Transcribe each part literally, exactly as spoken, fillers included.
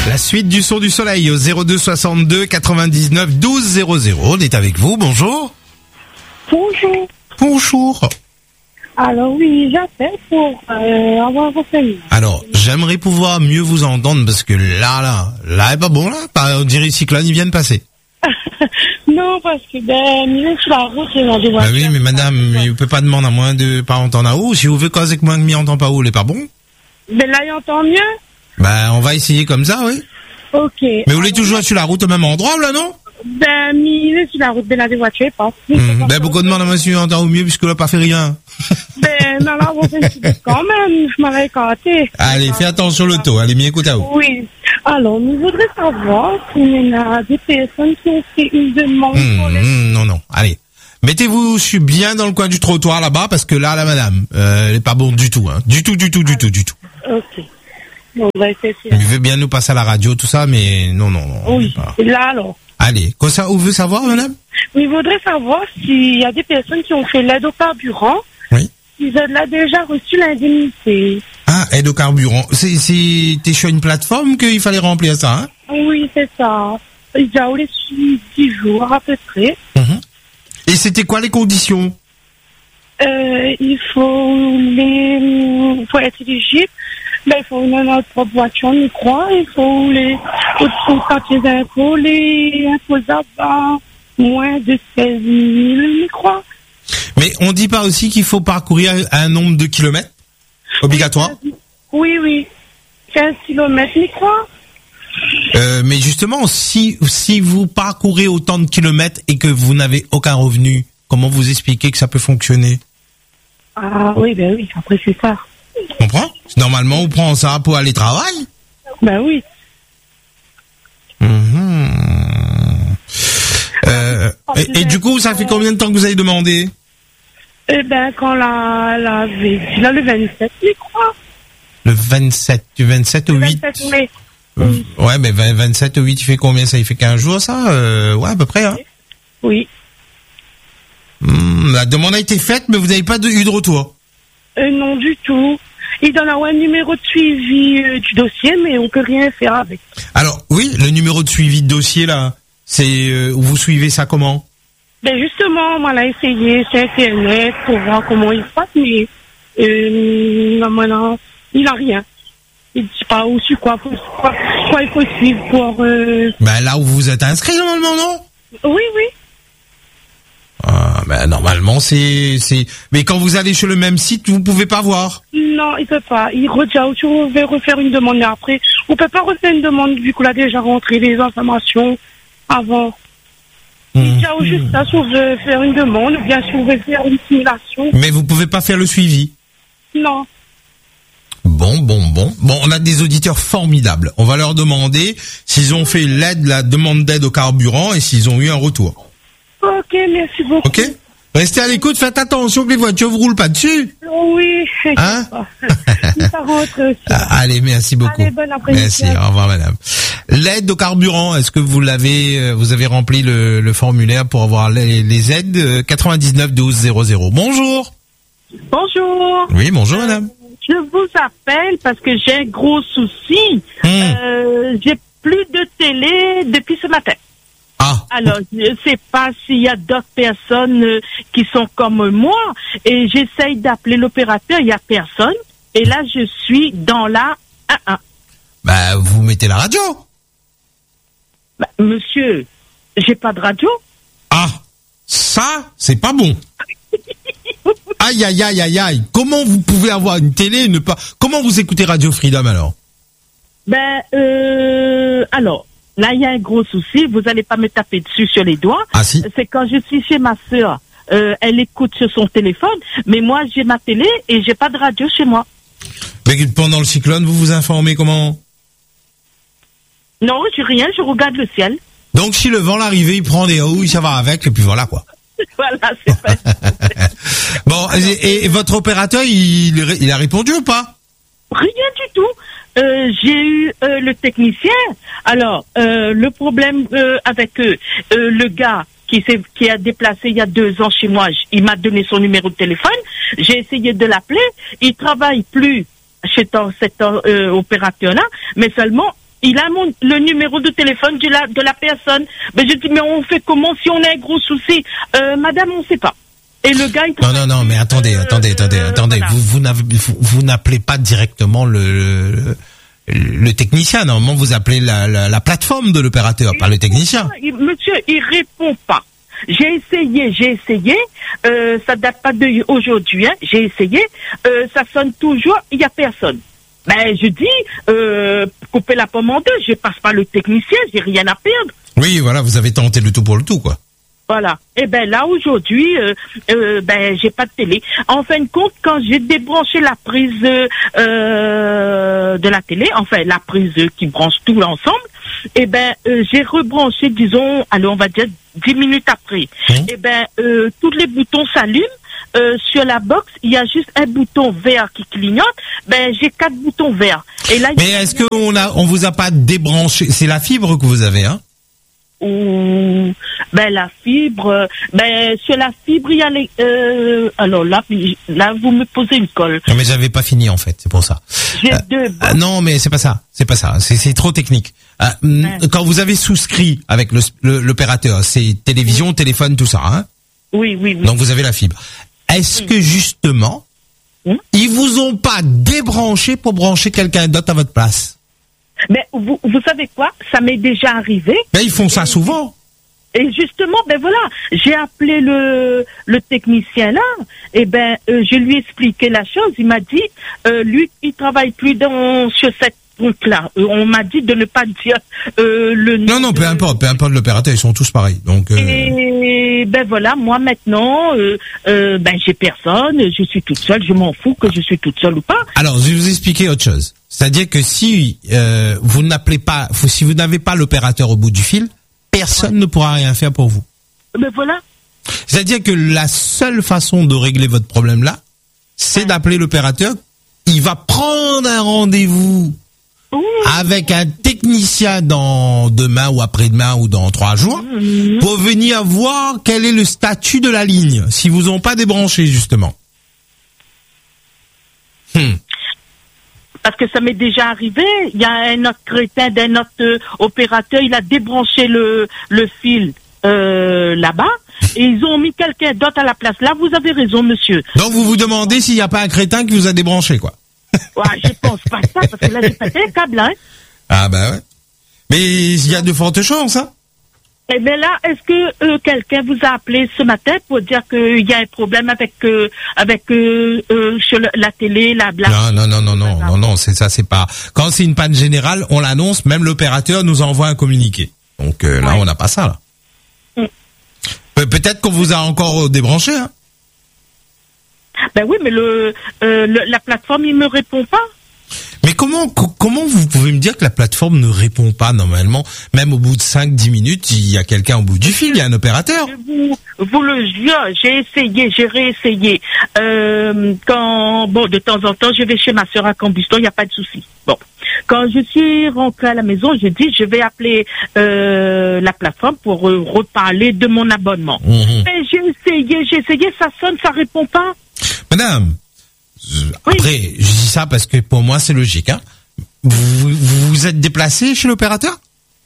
La suite du son du soleil au zéro deux soixante-deux quatre-vingt-dix-neuf douze zéro zéro. On est avec vous, bonjour. Bonjour. Bonjour. Alors oui, j'appelle pour euh, avoir un renseignement. Alors, j'aimerais pouvoir mieux vous entendre parce que là, là, là, est pas bon, là. On dirait cyclone, il vient de passer. Non, parce que, ben, milieu sur la route, j'ai des voitures. Bah oui, mais madame, il peut pas demander à moins de pas entendre à haut. Si vous voulez causer que moi que m'y entend pas haut, il est pas bon. Ben là, il entend mieux. Bah, on va essayer comme ça, oui. Ok. Mais vous voulez toujours être sur la route au même endroit, là, non? Ben, milieu sur la route, ben là, des voitures, pas. Mmh. Ben, beaucoup de monde à monsieur entend au mieux puisque là, pas fait rien. Ben, non, là, on fait une petite quand même, je m'avais écarté. Allez, fais attention le taux, allez, m'y écoute à vous. Oui. Alors, nous voudrions savoir s'il y a des personnes qui ont fait une demande mmh, pour les... mmh, non, non, allez. Mettez-vous, je suis bien dans le coin du trottoir là-bas parce que là, la madame, euh, elle est pas bonne du tout, hein. Du tout, du tout, du tout, du tout. Ok. Bon, on va essayer. Il veut bien nous passer à la radio, tout ça, mais non, non, non. Oui. Pas... Et là, alors. Allez, quoi ça, vous voulez savoir, madame? Il voudrait savoir s'il y a des personnes qui ont fait l'aide au carburant. Oui. Ils ont là déjà reçu l'indemnité. Ah, aide au carburant. C'est, c'est, t'es sur une plateforme qu'il fallait remplir ça, hein? Oui, c'est ça. Ils ont reçu dix jours à peu près. Mmh. Et c'était quoi les conditions? Euh, il faut les, faut être éligible. Ben, il faut une notre propre voiture, je crois. Il faut les, faut papiers d'impôts, les imposables à moins de seize mille, je crois. Mais on dit pas aussi qu'il faut parcourir un nombre de kilomètres obligatoire? Oui, oui. quinze kilomètres, je crois. Euh, mais justement, si, si vous parcourez autant de kilomètres et que vous n'avez aucun revenu, comment vous expliquez que ça peut fonctionner? Ah oui, ben oui, après c'est ça. Tu comprends? Normalement, on prend ça pour aller travailler. Ben oui. Mmh. Euh, et, et du coup, ça fait combien de temps que vous avez demandé? Eh ben, quand la, la, là, le vingt-sept, je crois. Le vingt-sept, du vingt-sept au huit? vingt-sept mai. Euh, ouais, mais vingt-sept au huit, il fait combien ça? Il fait quinze jours, ça? Euh, ouais, à peu près, hein? Oui. Mmh, la demande a été faite, mais vous n'avez pas de, eu de retour? Euh, non, du tout. Il donne un numéro de suivi euh, du dossier, mais on peut rien faire avec. Alors, oui, le numéro de suivi de dossier, là, c'est, euh, vous suivez ça comment? Ben, justement, moi, là, essayé sur Internet pour voir comment il se passe, mais, euh, non, maintenant, il n'a rien. Il ne dit pas où, sur quoi, pour, quoi, quoi il faut suivre pour, euh... Ben, là où vous êtes inscrit, normalement, non? Oui, oui. Ah, ben, normalement, c'est, c'est, mais quand vous allez sur le même site, vous pouvez pas voir. Non, il peut pas. Il redja, tu veux refaire une demande, mais après, on peut pas refaire une demande vu qu'on a déjà rentré les informations avant. Il dit mmh. juste ça, si on veut faire une demande, ou bien si on veut faire une simulation. Mais vous pouvez pas faire le suivi. Non. Bon, bon, bon. Bon, on a des auditeurs formidables. On va leur demander s'ils ont fait l'aide, la demande d'aide au carburant et s'ils ont eu un retour. Ok, merci beaucoup. Ok. Restez à l'écoute, faites attention que les voitures vous roulent pas dessus. Oui. Hein? Ça rentre aussi. Ah, allez, merci beaucoup. Allez, bon après-midi. Merci, au revoir madame. L'aide au carburant, est-ce que vous l'avez, vous avez rempli le, le formulaire pour avoir les, les aides? Quatre-vingt-dix-neuf douze zéro zéro. Bonjour. Bonjour. Oui, bonjour madame. Je vous appelle parce que j'ai un gros souci. Mmh. Euh, j'ai plus de télé depuis ce matin. Ah. Alors, je ne sais pas s'il y a d'autres personnes euh, qui sont comme moi et j'essaye d'appeler l'opérateur, il n'y a personne. Et là, je suis dans la un un. Bah, vous mettez la radio. Bah, monsieur, j'ai pas de radio. Ah, ça, c'est pas bon. Aïe, aïe, aïe, aïe, aïe. Comment vous pouvez avoir une télé et ne pas... Comment vous écoutez Radio Freedom, alors? Ben, euh... Alors, là, il y a un gros souci. Vous allez pas me taper dessus sur les doigts. Ah, si. C'est quand je suis chez ma sœur. Euh, elle écoute sur son téléphone. Mais moi, j'ai ma télé et j'ai pas de radio chez moi. Mais pendant le cyclone, vous vous informez comment? Non, j'ai rien. Je regarde le ciel. Donc, si le vent l'arrivée, il prend des houilles, ça va avec, et puis voilà, quoi. Voilà, c'est pas. Bon, et, et votre opérateur, il, il a répondu ou pas? Rien du tout. Euh, j'ai eu euh, le technicien. Alors, euh, le problème euh, avec eux, euh, le gars qui s'est qui a déplacé il y a deux ans chez moi, il m'a donné son numéro de téléphone. J'ai essayé de l'appeler. Il travaille plus chez ton, cet euh, opérateur-là, mais seulement il a mon, le numéro de téléphone de la, de la personne. Ben, je dis, mais on fait comment si on a un gros souci? Euh, madame, on sait pas. Et le gars, il Non, non, non, mais attendez, euh, attendez, attendez, euh, attendez. Voilà. Vous, vous n'avez, vous, vous n'appelez pas directement le, le, le technicien. Normalement, vous appelez la, la, la plateforme de l'opérateur, pas le technicien. Pas, il, monsieur, il répond pas. J'ai essayé, j'ai essayé, euh, ça date pas d'aujourd'hui, hein, j'ai essayé, euh, ça sonne toujours, il y a personne. Ben, je dis, euh, couper la pomme en deux, je passe pas le technicien, j'ai rien à perdre. Oui, voilà, vous avez tenté le tout pour le tout, quoi. Voilà. Et ben là, aujourd'hui, euh, euh, ben, j'ai pas de télé. En fin de compte, quand j'ai débranché la prise euh, de la télé, enfin, la prise qui branche tout ensemble, et ben, euh, j'ai rebranché, disons, allez, on va dire, dix minutes après. Mmh. Et ben, euh, tous les boutons s'allument. Euh, sur la box, il y a juste un bouton vert qui clignote. Ben, j'ai quatre boutons verts. Et là, mais est-ce que on a, on vous a pas débranché? C'est la fibre que vous avez, hein? Ou ben la fibre, ben sur la fibre il y a les. Euh, alors là, là vous me posez une colle. Non mais j'avais pas fini en fait, c'est pour ça. J'ai euh, deux. Euh, non mais c'est pas ça, c'est pas ça, c'est c'est trop technique. Euh, ouais. Quand vous avez souscrit avec le, le l'opérateur, c'est télévision, oui. téléphone, tout ça, hein? Oui, oui, oui. Donc vous avez la fibre. Est-ce oui. que justement, oui. ils vous ont pas débranché pour brancher quelqu'un d'autre à votre place? Mais vous, vous savez quoi? Ça m'est déjà arrivé. Mais ils font ça souvent. Et justement, ben voilà, j'ai appelé le le technicien là. Et ben, euh, je lui ai expliqué la chose. Il m'a dit, euh, lui, il travaille plus dans sur cette route là. Euh, on m'a dit de ne pas dire euh, le nom. Non, non, peu de... importe, peu importe l'opérateur, ils sont tous pareils. Donc. Euh... Et ben voilà, moi maintenant, euh, euh, ben j'ai personne, je suis toute seule. Je m'en fous que je suis toute seule ou pas. Alors, je vais vous expliquer autre chose. C'est-à-dire que si euh, vous n'appelez pas, si vous n'avez pas l'opérateur au bout du fil, personne ouais. ne pourra rien faire pour vous. Ben voilà. C'est-à-dire que la seule façon de régler votre problème là, c'est ouais. d'appeler l'opérateur. Il va prendre un rendez-vous Ouh. avec un technicien dans demain ou après-demain ou dans trois jours mmh. pour venir voir quel est le statut de la ligne, si vous n'ont pas débranché justement. Hmm. Parce que ça m'est déjà arrivé, il y a un autre crétin d'un autre euh, opérateur, il a débranché le le fil euh, là-bas et ils ont mis quelqu'un d'autre à la place. Là, vous avez raison, monsieur. Donc vous vous demandez s'il n'y a pas un crétin qui vous a débranché, quoi. Ouais, je pense pas ça, parce que là, j'ai pété un câble, hein. Ah bah ouais. Mais il y a de fortes chances, hein. Eh bien là, est-ce que euh, quelqu'un vous a appelé ce matin pour dire qu'il y a un problème avec euh, avec euh, euh, sur le, la télé, la blague? Non, non, non, non, non, non, non, c'est ça, c'est pas. Quand c'est une panne générale, on l'annonce, même l'opérateur nous envoie un communiqué. Donc euh, là, ouais. on n'a pas ça là. Mm. Pe- peut-être qu'on vous a encore débranché, hein. Ben oui, mais le, euh, le la plateforme, il me répond pas. Mais comment comment vous pouvez me dire que la plateforme ne répond pas normalement? Même au bout de cinq dix minutes, il y a quelqu'un au bout du fil, il y a un opérateur. Vous, vous le jure, j'ai essayé, j'ai réessayé. Euh, quand bon, de temps en temps, je vais chez ma sœur à Cambuston, il n'y a pas de souci. Bon, quand je suis rentrée à la maison, je dis je vais appeler euh, la plateforme pour euh, reparler de mon abonnement. Mmh. Mais j'ai essayé, j'ai essayé, ça sonne, ça répond pas. Madame. Après, oui. je dis ça parce que pour moi c'est logique. Hein. Vous, vous vous êtes déplacé chez l'opérateur?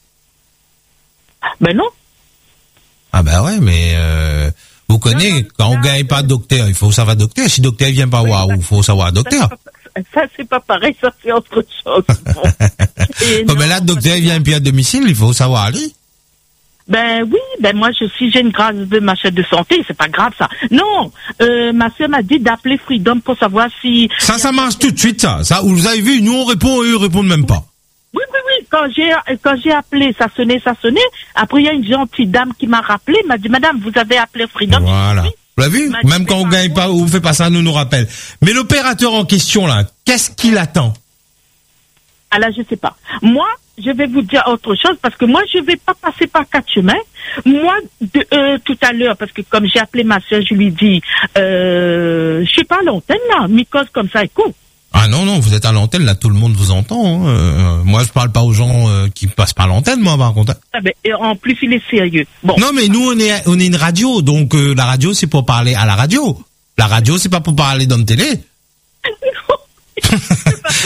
Ben non. Ah ben ouais, mais euh, vous connaissez, non, non, quand on gagne pas de docteur, il faut savoir docteur. Si docteur vient pas oui, voir, il faut savoir docteur. Ça, ça c'est pas pareil, ça c'est autre chose. Bon. oh, mais là, le docteur vient puis à domicile, il faut savoir aller. Ben oui, ben moi je suis j'ai une grave de ma chef de santé, c'est pas grave ça. Non, euh, ma soeur m'a dit d'appeler Freedom pour savoir si ça ça marche tout de suite ça. Ça vous avez vu, nous on répond et eux répondent même pas. Oui oui oui, quand j'ai quand j'ai appelé, ça sonnait, ça sonnait. Après il y a une gentille dame qui m'a rappelé, m'a dit madame, vous avez appelé Freedom. Voilà. Vous l'avez vu? Même quand on gagne pas ou on fait pas ça, nous nous rappelle. Mais l'opérateur en question là, qu'est-ce qu'il attend? Ah là, je sais pas. Moi, je vais vous dire autre chose parce que moi, je vais pas passer par quatre chemins. Moi, de, euh, tout à l'heure, parce que comme j'ai appelé ma soeur, je lui dis, euh, je suis pas à l'antenne là, mycose comme ça, écoute. Ah non, non, vous êtes à l'antenne, là, tout le monde vous entend. Hein. Euh, moi, je parle pas aux gens euh, qui passent par l'antenne, moi, par contre. Ah ben, et en plus, il est sérieux. Bon. Non, mais nous, on est, on est une radio, donc euh, la radio, c'est pour parler à la radio. La radio, c'est pas pour parler dans la télé.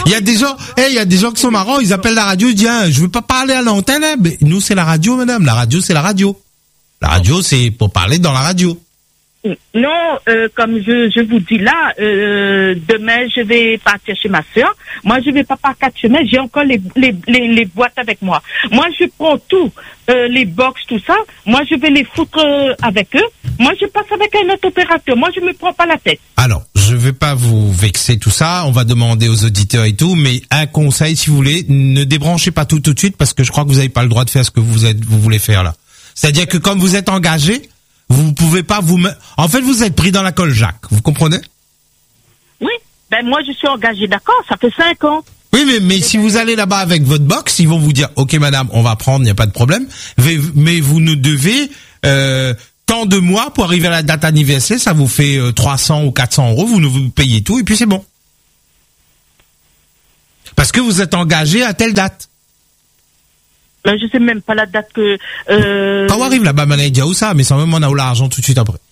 Il y a des gens, eh, il y a des gens qui sont marrants, ils appellent la radio, ils disent, ah, je veux pas parler à l'antenne, hein. Mais nous, c'est la radio, madame. La radio, c'est la radio. La radio, c'est pour parler dans la radio. Non, euh, comme je, je vous dis là, euh, demain je vais partir chez ma soeur. Moi je vais pas par quatre chemins, j'ai encore les, les, les, les boîtes avec moi. Moi je prends tout, euh, les box, tout ça. Moi je vais les foutre euh, avec eux. Moi je passe avec un autre opérateur. Moi je me prends pas la tête. Alors, je vais pas vous vexer tout ça. On va demander aux auditeurs et tout, mais un conseil si vous voulez, ne débranchez pas tout tout de suite parce que je crois que vous n'avez pas le droit de faire ce que vous êtes, vous voulez faire là. C'est-à-dire que comme vous êtes engagé, vous pouvez pas vous... Me... En fait, vous êtes pris dans la colle Jacques. Vous comprenez? Oui. Ben moi, je suis engagé, d'accord. Ça fait cinq ans. Oui, mais, mais si vous allez là-bas avec votre box, ils vont vous dire, OK, madame, on va prendre, il n'y a pas de problème. Mais, mais vous nous devez euh, tant de mois pour arriver à la date anniversaire. Ça vous fait euh, trois cents ou quatre cents euros. Vous nous vous payez tout et puis c'est bon. Parce que vous êtes engagé à telle date. Ben, je sais même pas la date que... Euh... Quand on arrive là-bas, on a dit où ça, mais sans même on a l'argent tout de suite après.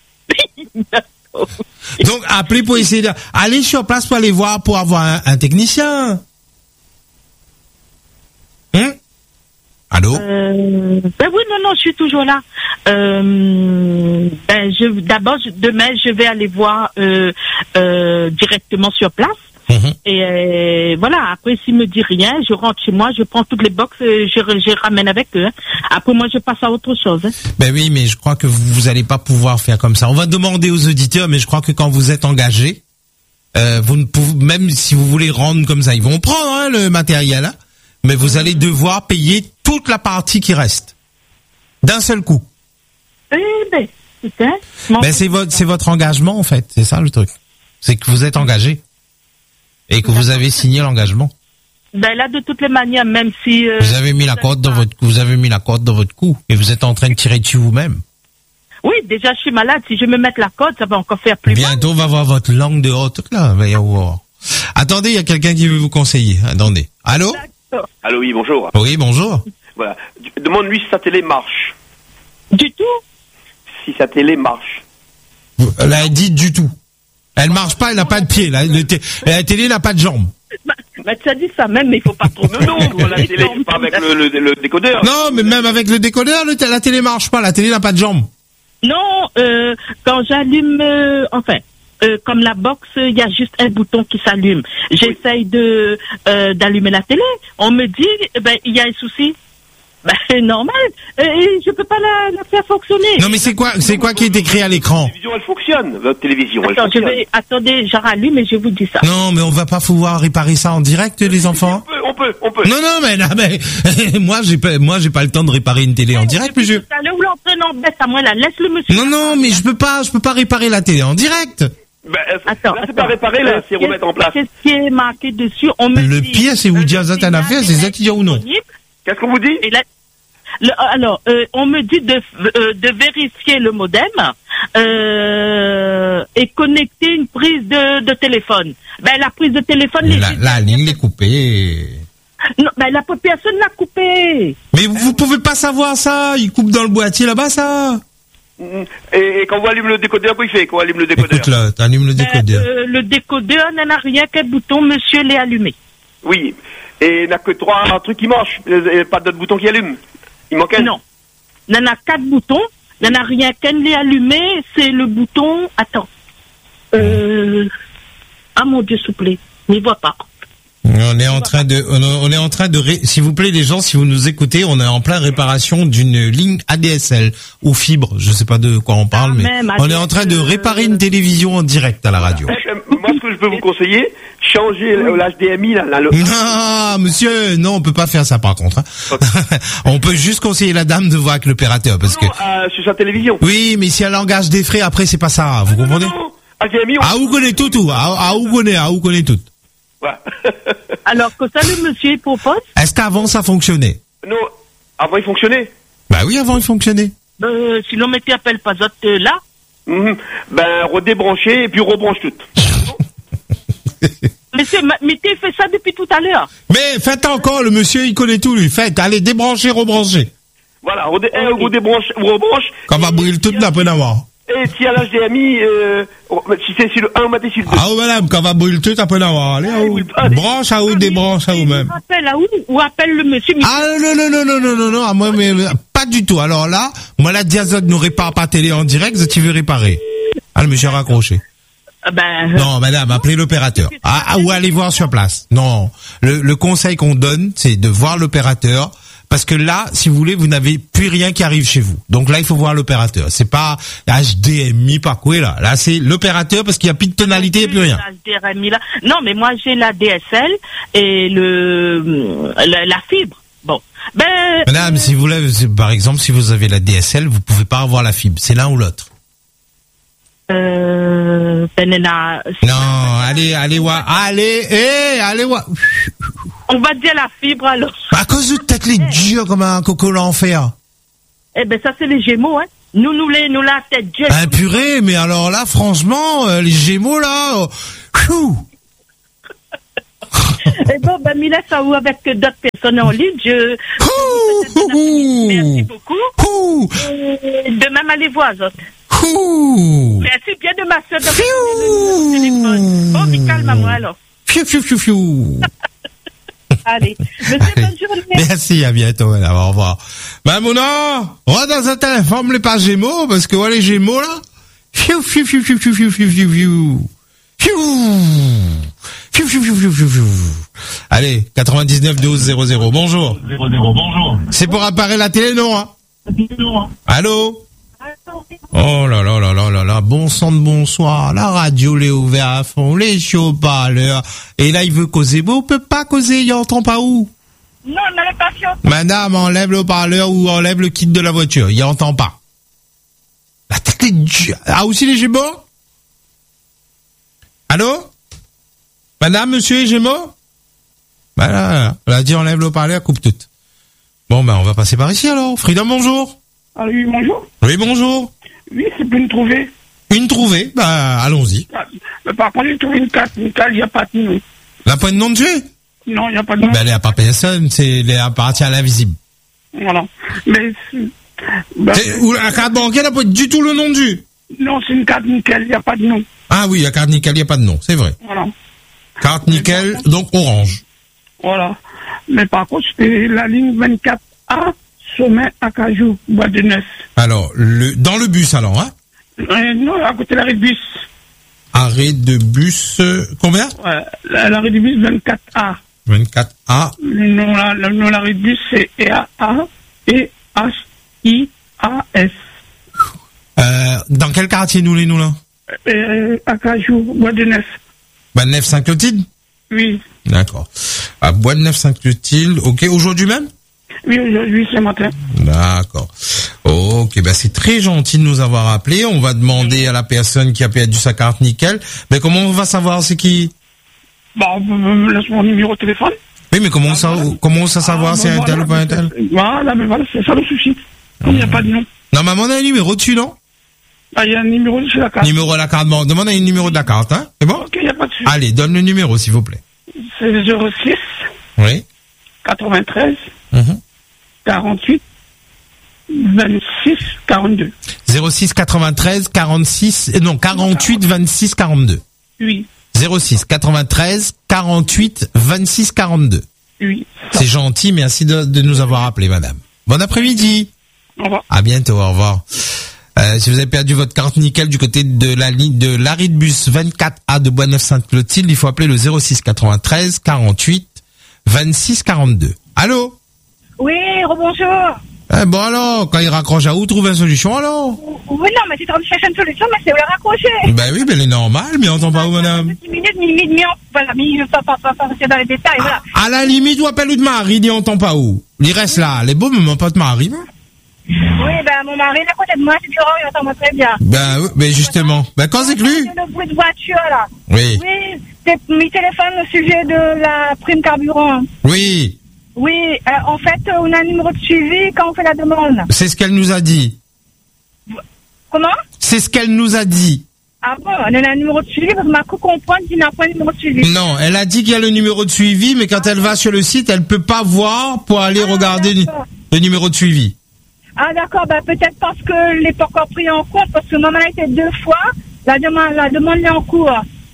Donc, appelez pour essayer de... Allez sur place pour aller voir, pour avoir un, un technicien. Hein? Allô? euh... Ben oui, non, non, je suis toujours là. Euh... Ben, je... D'abord, je... demain, je vais aller voir euh... Euh... directement sur place. Mmh. Et euh, voilà, après s'il me dit rien, je rentre chez moi, je prends toutes les box, je, je ramène avec eux. Hein. Après moi je passe à autre chose. Hein. Ben oui, mais je crois que vous, vous allez pas pouvoir faire comme ça. On va demander aux auditeurs, mais je crois que quand vous êtes engagé, euh, vous ne pouvez, même si vous voulez rendre comme ça, ils vont prendre hein, le matériel, hein, mais vous mmh. allez devoir payer toute la partie qui reste d'un seul coup. Eh ben, putain. Ben c'est votre, c'est votre engagement en fait, c'est ça le truc. C'est que vous êtes engagé. Et que vous avez signé l'engagement. Ben là, de toutes les manières, même si... Euh, vous avez mis la corde dans votre, vous avez mis la corde dans votre cou et vous êtes en train de tirer dessus vous-même. Oui, déjà, je suis malade. Si je me mets la corde, ça va encore faire plus mal. Bientôt, on va voir votre langue dehors, tout là. Va y avoir. Attendez, il y a quelqu'un qui veut vous conseiller. Attendez. Allô? D'accord. Allô, oui, bonjour. Oui, bonjour. Voilà. Demande-lui si sa télé marche. Du tout? Si sa télé marche. Elle a dit du tout. Elle marche pas, elle n'a pas de pied. La, le t- la télé n'a pas de jambes. Bah, bah, tu as dit ça même, mais il faut pas trop. Non, non, la télé, pas avec le, le, le décodeur. Non, mais même avec le décodeur, le t- la télé marche pas. La télé n'a pas de jambes. Non, euh, quand j'allume, euh, enfin, euh, comme la box, il y a juste un bouton qui s'allume. J'essaye de euh, d'allumer la télé. On me dit, eh ben, il y a un souci. Ben, c'est normal. Euh, je peux pas la, la faire fonctionner. Non, mais c'est quoi, c'est quoi qui est écrit à l'écran? La télévision, elle fonctionne. Votre télévision, elle Attends, fonctionne. je vais, attendez, j'en rallume et je vous dis ça. Non, mais on va pas pouvoir réparer ça en direct, les enfants? On peut, on peut, on peut. Non, non, mais, non, mais moi, j'ai pas, moi, j'ai pas le temps de réparer une télé en direct, monsieur. Tout à l'heure, vous l'entraînez en baisse à moi, là. Laisse le monsieur. Non, non, mais je peux pas, je peux pas réparer la télé en direct. Ben, attends, là, c'est pas réparer, là, c'est remettre en place. Qu'est-ce qui est marqué dessus? On me Le dit, pire, c'est vous dire, ça t'en a fait, c'est ça qui dit ou non? Qu'est-ce qu'on vous dit? Et là, le, alors, euh, on me dit de, euh, de vérifier le modem euh, et connecter une prise de, de téléphone. Ben, la prise de téléphone... La, la ligne est coupée. Non, ben, la personne l'a coupée. Mais vous, vous pouvez pas savoir ça. Il coupe dans le boîtier là-bas, ça. Et, et quand vous allumez le décodeur, quoi il fait? Quand on allume le décodeur? Écoute là, t'allumes le décodeur. Ben, euh, le décodeur n'en a rien qu'un bouton, monsieur l'est allumé. Oui. Et il n'a que trois trucs qui marchent. Et pas d'autres boutons qui allument. Il manque un? Non. Il y en a quatre boutons. Il n'y en a rien qu'un l'est allumé. C'est le bouton... Attends. Euh... Ah mon Dieu, s'il vous plaît. N'y vois pas. On est en train de, on est en train de, ré... s'il vous plaît les gens, si vous nous écoutez, on est en pleine réparation d'une ligne A D S L ou fibre, je sais pas de quoi on parle, ah, mais même, on est en train de réparer une télévision en direct à la radio. Moi, ce que je peux vous conseiller, changer l'H D M I là. là le... Non, monsieur, non, on peut pas faire ça par contre. Hein. Okay. On peut juste conseiller la dame de voir avec l'opérateur parce non, que. Euh, sur sa télévision. Oui, mais si elle engage des frais, après c'est pas ça, vous ah, comprenez? Non, non, H D M I. On... Ah, vous connaissez tout, tout. Ah, ah, vous connaissez, ah, vous connaissez tout. Ouais. Alors que ça, le monsieur propose. Est-ce qu'avant ça fonctionnait? Non, avant il fonctionnait. Bah oui, avant il fonctionnait. Euh, sinon, mais tu appelles pas d'autres euh, là. Mmh. Ben, redébrancher et puis rebranche tout. Monsieur, mais tu fais ça depuis tout à l'heure. Mais faites encore, le monsieur il connaît tout lui. Faites, allez débrancher, rebrancher. Voilà, redé- okay. redébranche, rebranche. Quand on va brûler toute la peine d'avoir. Et si à l'H D M I, euh, si c'est sur le un, on m'a dit sur le deux. Ah oui, madame, quand on va brûler tout, t'as pas l'avoir. Allez, à où? Branche à où, des branches à où même. Appelle à où? Ou appelle le monsieur. Ah non, non, non, non, non, non, non, à moi, mais, pas du tout. Alors là, moi, la diazode ne répare pas télé en direct, tu veux réparer. Ah, le monsieur a raccroché. Ben, non, madame, appelez l'opérateur. Ah, ou allez voir sur place. Non, le, le conseil qu'on donne, c'est de voir l'opérateur. Parce que là, si vous voulez, vous n'avez plus rien qui arrive chez vous. Donc là, il faut voir l'opérateur. C'est pas H D M I, pas quoi là. Là, c'est l'opérateur parce qu'il n'y a plus de tonalité et plus rien. H D M I là. Non, mais moi j'ai la D S L et le la, la fibre. Bon. Ben. Madame, euh... si vous voulez, par exemple, si vous avez la D S L, vous pouvez pas avoir la fibre. C'est l'un ou l'autre. Euh, ben, la, non, allez, allez, wa, allez, eh, allez, wa. On va dire la fibre alors. À cause de tête les durs comme un coco l'enfer. Eh ben ça c'est les Gémeaux, hein. Nous nous les nous la tête dure. Un purée, mais alors là, franchement, euh, les Gémeaux là. Euh, Et bon, ben Mila, ça ou avec d'autres personnes en ligne, je. Ouh, merci beaucoup. Ouh. Et de même aller voir autres. Ouh. Merci bien de ma soeur de le téléphone. Bon, mais calme-moi alors. Fiu, fiu, fiu, fiu. Allez, monsieur, bonne journée. Merci, à bientôt, madame, au revoir. Mamouna, rentre dans un téléphone, les pas Gémeaux, parce que, ouais, les Gémeaux, là, fiu, fiu, fiu, fiu, fiu, fiu, fiu, fiu, fiu, fiu, fiu, fiu, fiu, fiu, fiu. Allez, quatre-vingt-dix-neuf douze zéro zéro, bonjour. zéro zéro, bonjour. C'est pour apparaître la télé, non, hein? Allô? Oh là là là là là là, bon sang de bonsoir, la radio l'est ouverte à fond, les chaud-parleurs, et là il veut causer, mais on peut pas causer, il entend pas où? Non, n'allez pas fier. Madame, enlève le haut-parleur ou enlève le kit de la voiture, il entend pas. La tête est dure. Ah, aussi les Gémeaux? Allô? Madame, monsieur les Gémeaux? Voilà, elle a dit enlève le haut-parleur, coupe tout. Bon ben on va passer par ici alors, Freedom, bonjour. Ah oui, bonjour. Oui, bonjour. Oui, c'est pour une trouvée. Une trouvée? Bah, allons-y. Ah, mais par contre, j'ai trouvé une carte. Une carte, il n'y a pas de nom. La pointe de nom dessus? Non, il n'y a pas de nom. Ben, elle n'a pas personne, c'est, elle appartient à l'invisible. Voilà. Mais, bah, ou la carte bancaire n'a pas du tout le nom dessus? Non, c'est une carte nickel, il n'y a pas de nom. Ah oui, la carte nickel, il n'y a pas de nom, c'est vrai. Voilà. Carte nickel, donc orange. Voilà. Mais par contre, c'était la ligne vingt-quatre A. Sommet Acajou, bois de Neuf. Alors, le, dans le bus alors, hein? Euh, non, à côté de l'arrêt de bus. Arrêt de bus, euh, combien? Ouais, l'arrêt de bus vingt-quatre A. vingt-quatre A. Le nom, la, le nom de l'arrêt de bus, c'est E A A E H I A S. Euh, dans quel quartier nous les nous là? Euh, Acajou, bois de Neuf. Bois de Neuf Saint-Clotilde? Oui. D'accord. À Bois de Neuf Saint-Clotilde, ok, aujourd'hui même? Oui, aujourd'hui, ce matin. D'accord. Ok, ben c'est très gentil de nous avoir appelé. On va demander à la personne qui a perdu sa carte nickel. Mais comment on va savoir c'est qui? Bon, laisse mon numéro de téléphone. Oui, mais comment ça, comment on sait savoir ah, si c'est un tel ou pas un tel? Voilà, mais voilà, c'est ça le souci. Il n'y a pas de nom. Normalement, on a un numéro dessus, non? Ah, il y a un numéro sur la carte. Numéro de la carte, bon, demande un numéro de la carte, hein? C'est bon? Ok, il n'y a pas de souci. Allez, donne le numéro, s'il vous plaît. C'est zéro six. Oui. quatre-vingt-treize. Mm-hmm. quarante-huit. vingt-six. quarante-deux. zéro six quatre-vingt-treize quarante-six, non, quarante-huit vingt-six quarante-deux. Oui. zéro six quatre-vingt-treize quarante-huit vingt-six quarante-deux. Oui. C'est gentil, merci de, de nous avoir appelé, madame. Bon après-midi. Au revoir. À bientôt, au revoir. Euh, si vous avez perdu votre carte nickel du côté de la ligne de l'arrêt de bus vingt-quatre A de Bois-Neuf Sainte-Clotilde, il faut appeler le zéro six quatre-vingt-treize quarante-huit vingt-six quarante-deux. Allô? Oui, rebonjour. Eh bon alors, quand il raccroche à où, trouve une solution alors? Oui, non, mais tu es en train de chercher une solution, mais c'est où la raccrocher. Ben oui, ben elle est normale, mais on entend pas où, madame? dix minutes, minute, minute, voilà, mais je ne vais pas passer dans les détails, voilà. À la limite, ou appelle ou de mari, il entend pas où? Il reste là, les beaux, mais mon pote mari, hein? Oui, ben mon mari est à côté de moi, c'est du rang, il entend moi très bien. Ben oui, ben justement. Ben quand c'est que lui? C'est le bruit de voiture, là. Oui. Oui, c'est mes téléphones au sujet de la prime carburant. Oui. Oui, euh, en fait, on a un numéro de suivi quand on fait la demande. C'est ce qu'elle nous a dit. Comment? C'est ce qu'elle nous a dit. Ah bon, on a un numéro de suivi parce que ma co-comprendre qu'il n'a pas un numéro de suivi. Non, elle a dit qu'il y a le numéro de suivi, mais quand elle va sur le site, elle peut pas voir pour aller Ah, regarder d'accord. le numéro de suivi. Ah d'accord, bah peut-être parce que je l'ai pas encore pris en compte, parce que maman a été deux fois, la demande, la demande est en cours.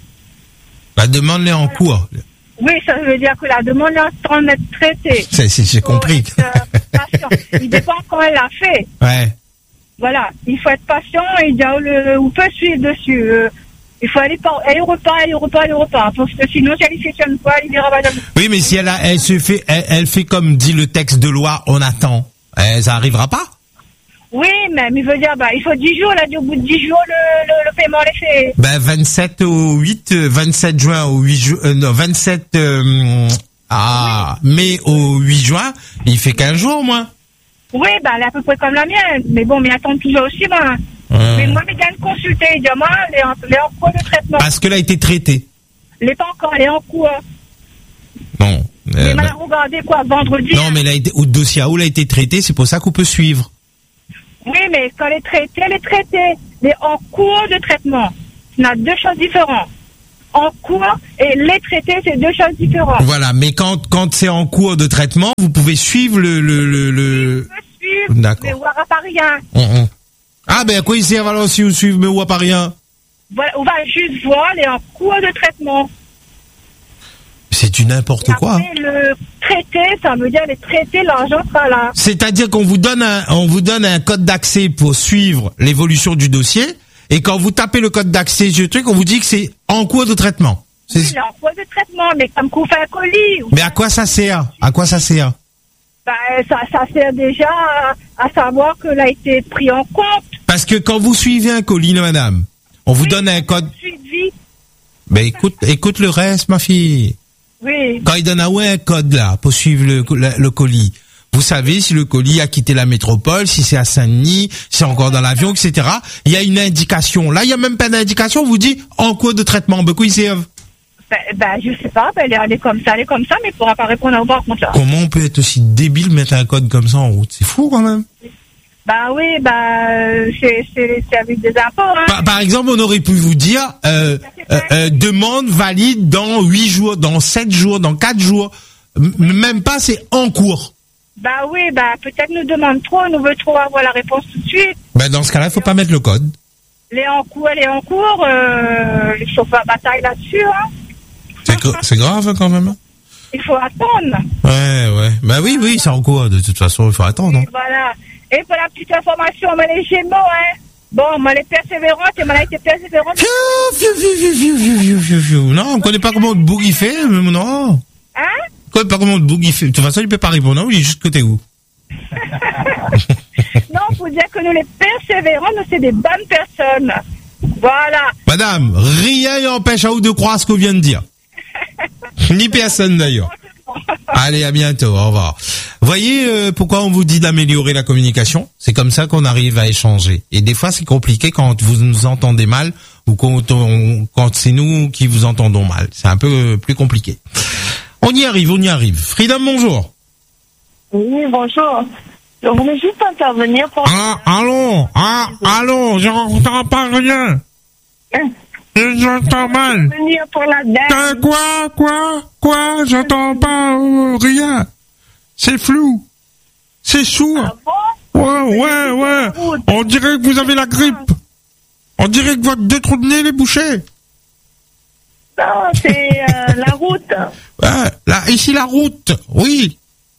La demande est en cours. Oui, ça veut dire que la demande est en train d'être traitée. C'est, c'est, j'ai compris. Être, euh, patient. Il dépend quand elle l'a fait. Ouais. Voilà, il faut être patient et dire le, on peut suivre dessus. Euh, il faut aller par, aller au repas, aller au repas, aller au repas. Parce que sinon, si elle ne fonctionne pas, il dira madame. Oui, mais si elle a, elle se fait, elle, elle fait comme dit le texte de loi, on attend. Eh, ça arrivera pas? Oui, mais il veut dire, bah, il faut dix jours, là, au bout de dix jours, le, le, le paiement est fait. Ben, vingt-sept au huit, vingt-sept juin au huit juin, euh, non, vingt-sept, euh, ah, mai au huit juin, il fait quinze jours, moi. Oui, bah, elle est à peu près comme la mienne. Mais bon, mais attendre toujours aussi, moi. Ouais. Mais moi, mais vient de consulter, il dit, moi, elle est en, elle est en cours de traitement. Parce que elle a été traitée. Elle n'est pas encore, elle est en cours. Non. Mais Euh, m'a ben- regardé quoi, vendredi. non, mais elle a été, au dossier où elle a été traitée, c'est pour ça qu'on peut suivre. Oui, mais quand elle est traitée, elle est traitée. Mais en cours de traitement, on a deux choses différentes. En cours et les traités, c'est deux choses différentes. Voilà, mais quand quand c'est en cours de traitement, vous pouvez suivre le le le. le... Je peux suivre, D'accord. mais on va pas rien. Hum, hum. Ah ben à quoi il sert alors si vous suivez mais ou pas rien? Voilà, on va juste voir, elle est en cours de traitement. C'est du n'importe Et quoi. après, le traité, ça veut dire les traités, l'argent sera là. C'est-à-dire qu'on vous donne un on vous donne un code d'accès pour suivre l'évolution du dossier et quand vous tapez le code d'accès du truc, on vous dit que c'est en cours de traitement. C'est... Oui, elle est en cours de traitement, mais comme qu'on fait un colis. Mais à quoi ça sert? À quoi ça sert? Ben, ça, ça sert déjà à, à savoir qu'elle a été pris en compte. Parce que quand vous suivez un colis, madame, on vous Oui, donne un code. Suivi. Ben écoute, écoute le reste, ma fille. Oui. Quand il donne ah ouais, un code là pour suivre le, le, le colis, vous savez si le colis a quitté la métropole, si c'est à Saint-Denis, si c'est encore dans l'avion, et cetera. Il y a une indication. Là, il y a même pas d'indication. On vous dit en cours de traitement. Ben quoi ils servent? Ben, ben, je sais pas, ben, elle, est, elle est comme ça, elle est comme ça, mais elle pourra pas répondre à par contre là. Comment on peut être aussi débile mettre un code comme ça en route? C'est fou quand même. Ben oui, ben, c'est, c'est, c'est avec des impôts, hein. Par, par exemple, on aurait pu vous dire euh, euh, euh, demande valide dans huit jours, dans sept jours, dans quatre jours. M- même pas, c'est en cours. Ben oui, ben, peut-être nous demande trop, nous veut trop avoir la réponse tout de suite. Ben dans ce cas-là, il faut pas mettre le code. Elle est en cours, elle est en cours, euh, il faut faire bataille là-dessus, hein. C'est, gr- c'est grave hein, quand même. hein. Il faut attendre. Ouais, ouais. Ben oui, oui, c'est en cours. De toute façon, il faut attendre. hein. Voilà. Et pour la petite information, on les Gémeaux, hein. Bon, moi, les persévérantes, et moi, elle a été persévérante. Fiou, fiou, fiou, fiou, fiou, fiou, fiou, fiou. Non, on connaît pas comment le boug il fait, mais non. Hein? On connaît pas comment le boug il fait. De toute façon, il peut pas répondre. Non, il est juste côté où. Non, faut dire que nous, les persévérants, nous, c'est des bonnes personnes. Voilà. Madame, rien n'empêche à vous de croire ce qu'on vient de dire. Ni personne d'ailleurs. Allez, à bientôt, au revoir. Voyez euh, pourquoi on vous dit d'améliorer la communication? C'est comme ça qu'on arrive à échanger. Et des fois, c'est compliqué quand vous nous entendez mal ou quand, on, quand c'est nous qui vous entendons mal. C'est un peu plus compliqué. On y arrive, on y arrive. Freedom, bonjour. Oui, bonjour. Je voulais juste intervenir pour... Ah, allô, ah, allô, j'entends pas rien. Hein? J'entends mal. Venir pour la dame. Euh, Quoi, quoi, quoi, j'entends pas euh, rien. C'est flou. C'est sourd. Ah bon? Ouais, ouais, ouais. On dirait que vous avez la grippe. On dirait que votre deux trous de nez est bouché. Non, c'est euh, la route. Ouais, là, ici la route, oui.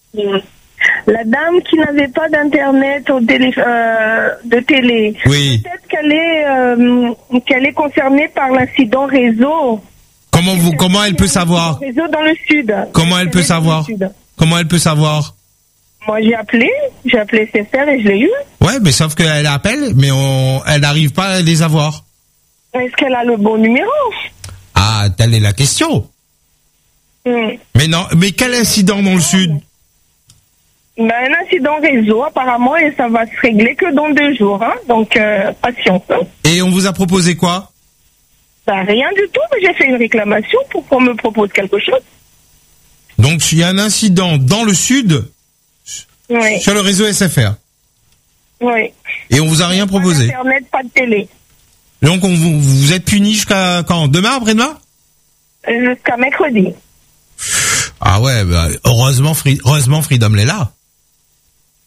La dame qui n'avait pas d'internet au télé, euh, de télé. Oui. Peut-être qu'elle est, euh, qu'elle est concernée par l'incident réseau. Comment vous, comment elle peut savoir? Réseau dans le sud. Comment elle peut Dans le savoir? sud. Comment elle peut savoir? Moi, j'ai appelé, j'ai appelé S F R et je l'ai eu. Ouais, mais sauf qu'elle appelle, mais on, elle n'arrive pas à les avoir. Est-ce qu'elle a le bon numéro? Ah, telle est la question. Hmm. Mais non, mais quel incident dans le sud? Ben, un incident réseau, apparemment, et ça va se régler que dans deux jours, hein. Donc, euh, patience. Hein. Et on vous a proposé quoi? Ben, rien du tout, mais j'ai fait une réclamation pour qu'on me propose quelque chose. Donc, il y a un incident dans le sud, Oui, sur le réseau S F R. oui. Et on vous a rien Pas proposé. d'internet, pas de télé. Donc, on vous, vous êtes puni jusqu'à quand? Demain, après-demain? Jusqu'à mercredi. Ah ouais, bah, heureusement, Free- heureusement Freedom est là.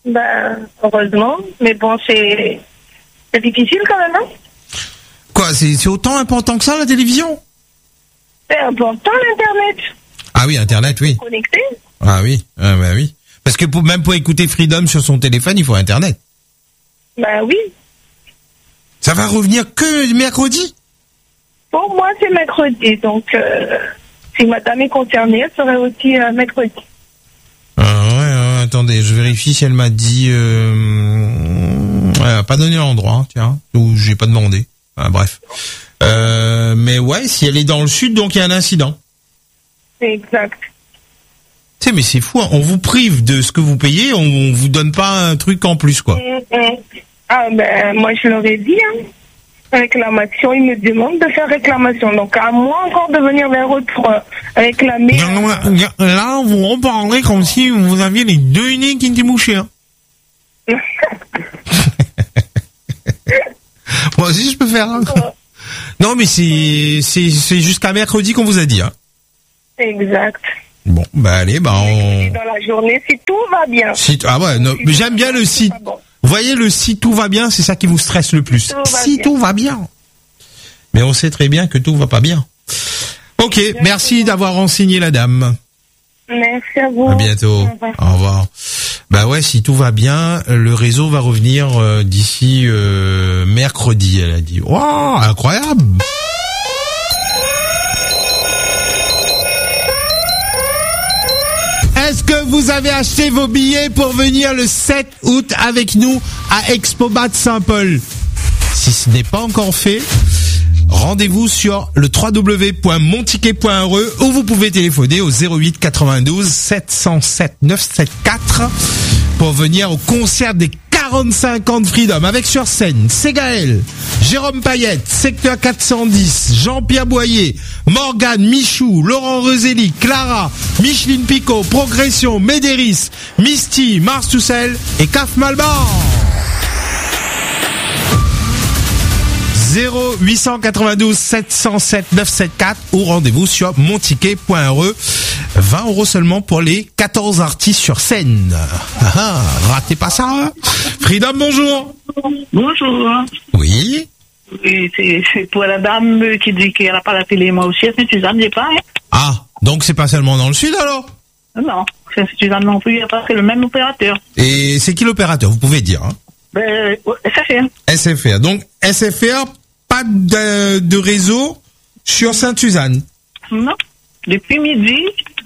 Ben, heureusement. Mais bon, c'est, c'est difficile quand même, hein. Quoi, c'est, c'est autant important que ça, la télévision? C'est important, l'Internet. Ah oui, Internet, oui. Connecté. Ah oui, ah bah oui. Parce que pour, même pour écouter Freedom sur son téléphone, il faut Internet. Ben oui. Ça va revenir que mercredi? Pour moi, c'est mercredi. Donc, euh, si madame est concernée, elle serait aussi euh, mercredi. Ah ouais, ouais, attendez, je vérifie si elle m'a dit... Euh... Elle m'a pas donné l'endroit, hein, tiens, ou j'ai pas demandé. Ah, bref. Euh, mais ouais, si elle est dans le sud, donc il y a un incident. Exact. Tu sais, mais c'est fou, hein, on vous prive de ce que vous payez, on, on vous donne pas un truc en plus, quoi. Mm-hmm. Ah ben, moi je leur ai dit, hein. Réclamation, ils me demandent de faire réclamation. Donc à moi encore de venir vers eux pour euh, réclamer. Là, vous reparlez comme si vous aviez les deux nez qui étaient mouchés. Hein. Moi aussi, je peux faire. Hein. Non, mais c'est c'est c'est jusqu'à mercredi qu'on vous a dit. Hein. Exact. Bon, bah allez, bah on. Dans la journée, si tout va bien. Si ah ouais, non, mais j'aime bien le si. Bon. Vous voyez, le si tout va bien, c'est ça qui vous stresse le plus. Tout si tout va bien. Mais on sait très bien que tout va pas bien. Ok, merci, merci d'avoir renseigné la dame. Merci à vous. À bientôt. Au revoir. Au revoir. Bah ouais, si tout va bien, le réseau va revenir euh, d'ici euh, mercredi, elle a dit. Waouh, incroyable. Est-ce que vous avez acheté vos billets pour venir le sept août avec nous à Expobat Saint-Paul? Si ce n'est pas encore fait, rendez-vous sur le w w w point mon ticket point r e ou vous pouvez téléphoner au zéro huit quatre-vingt-douze sept cent sept neuf cent soixante-quatorze pour venir au concert des quarante-cinq ans de Freedom avec sur scène Ségaël, Jérôme Payette, Secteur quatre cent dix, Jean-Pierre Boyer, Morgane, Michou, Laurent Roselli, Clara, Micheline Picot, Progression, Médéris, Misty, Mars Toussel et Caf Malbar. zéro huit cent quatre-vingt-douze sept cent sept neuf cent soixante-quatorze ou rendez-vous sur mon ticket point r e. vingt euros seulement pour les quatorze artistes sur scène. Ah, ah, ratez pas ça. Hein. Freedom, bonjour. Bonjour. Oui. Oui, c'est, c'est pour la dame qui dit qu'elle n'a pas la télé. Moi aussi, c'est Suzanne, j'ai pas. Hein. Ah, donc c'est pas seulement dans le sud alors? Non, c'est Suzanne non plus, il n'y a pas que le même opérateur. Et c'est qui l'opérateur? Vous pouvez dire. Hein. Ben, S F R. S F R. Donc S F R, pas de, de réseau sur Sainte-Suzanne. Non. Depuis midi,